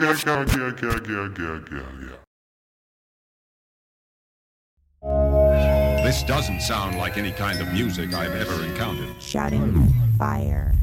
This doesn't sound like any kind of music I've ever encountered. Shouting fire.